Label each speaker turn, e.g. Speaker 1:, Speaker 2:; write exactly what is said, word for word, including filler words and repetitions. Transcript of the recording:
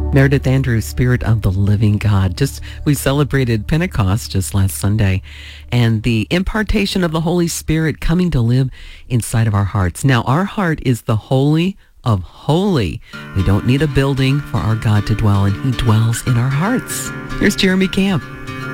Speaker 1: Meredith Andrews, Spirit of the Living God. Just we celebrated Pentecost just last Sunday, and the impartation of the Holy Spirit coming to live inside of our hearts. Now, our heart is the holy of holy. We don't need a building for our God to dwell, and he dwells in our hearts. Here's Jeremy Camp.